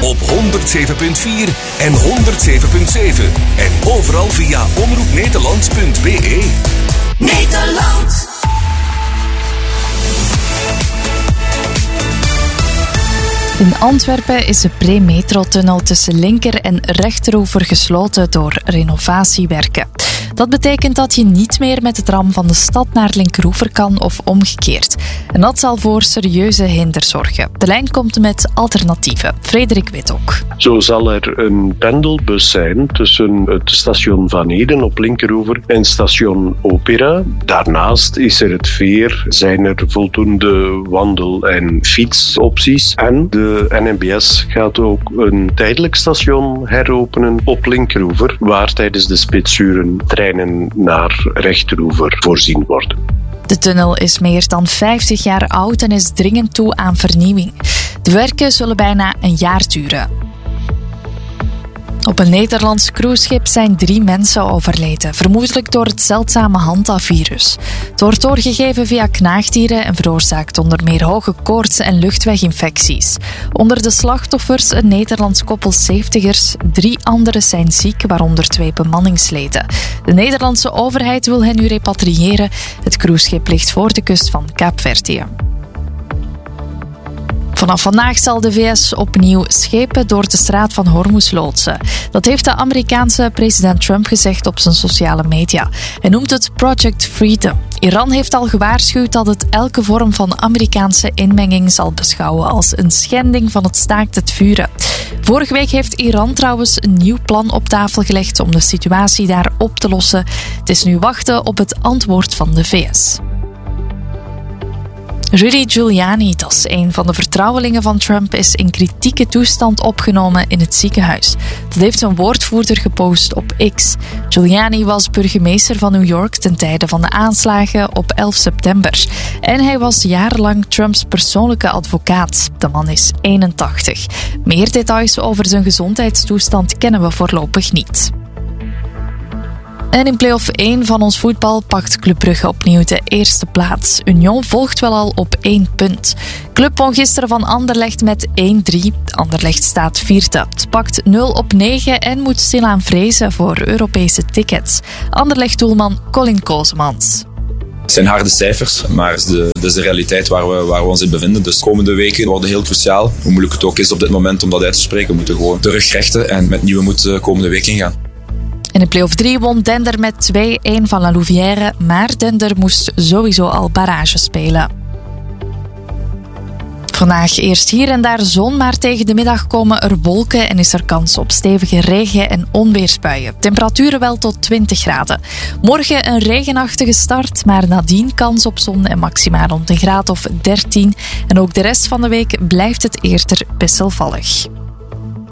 op 107.4 en 107.7. En overal via omroepnederland.be. Nederland. In Antwerpen is de Premetro-tunnel tussen linker- en rechteroever gesloten door renovatiewerken. Dat betekent dat je niet meer met de tram van de stad naar linkeroever kan of omgekeerd. En dat zal voor serieuze hinder zorgen. De lijn komt met alternatieven. Frederik Wittok. Zo zal er een pendelbus zijn tussen het station Van Eden op linkeroever en station Opera. Daarnaast is er het veer, zijn er voldoende wandel- en fietsopties. En de NMBS gaat ook een tijdelijk station heropenen op linkeroever, waar tijdens de spitsuren treinen naar rechteroever voorzien worden. De tunnel is meer dan 50 jaar oud en is dringend toe aan vernieuwing. De werken zullen bijna een jaar duren. Op een Nederlands cruiseschip zijn 3 mensen overleden, vermoedelijk door het zeldzame Hanta-virus. Het wordt doorgegeven via knaagdieren en veroorzaakt onder meer hoge koorts en luchtweginfecties. Onder de slachtoffers een Nederlands koppel 70ers, 3 anderen zijn ziek, waaronder 2 bemanningsleden. De Nederlandse overheid wil hen nu repatriëren. Het cruiseschip ligt voor de kust van Kaapverdië. Vanaf vandaag zal de VS opnieuw schepen door de straat van Hormuz loodsen. Dat heeft de Amerikaanse president Trump gezegd op zijn sociale media. Hij noemt het Project Freedom. Iran heeft al gewaarschuwd dat het elke vorm van Amerikaanse inmenging zal beschouwen als een schending van het staakt het vuren. Vorige week heeft Iran trouwens een nieuw plan op tafel gelegd om de situatie daar op te lossen. Het is nu wachten op het antwoord van de VS. Rudy Giuliani, dat is een van de vertrouwelingen van Trump, is in kritieke toestand opgenomen in het ziekenhuis. Dat heeft een woordvoerder gepost op X. Giuliani was burgemeester van New York ten tijde van de aanslagen op 11 september. En hij was jarenlang Trumps persoonlijke advocaat. De man is 81. Meer details over zijn gezondheidstoestand kennen we voorlopig niet. En in play-off 1 van ons voetbal pakt Club Brugge opnieuw de eerste plaats. Union volgt wel al op 1 punt. Club won gisteren van Anderlecht met 1-3. Anderlecht staat 4e. Het pakt 0-9 en moet stilaan vrezen voor Europese tickets. Anderlecht-doelman Colin Kozemans. Het zijn harde cijfers, maar dat is de realiteit waar we ons in bevinden. Dus de komende weken worden heel cruciaal. Hoe moeilijk het ook is op dit moment om dat uit te spreken. We moeten gewoon terugrechten en met nieuwe moed de komende week ingaan. In de play-off 3 won Dender met 2-1 van La Louvière, maar Dender moest sowieso al barrage spelen. Vandaag eerst hier en daar zon, maar tegen de middag komen er wolken en is er kans op stevige regen- en onweersbuien. Temperaturen wel tot 20 graden. Morgen een regenachtige start, maar nadien kans op zon en maximaal rond een graad of 13. En ook de rest van de week blijft het eerder wisselvallig.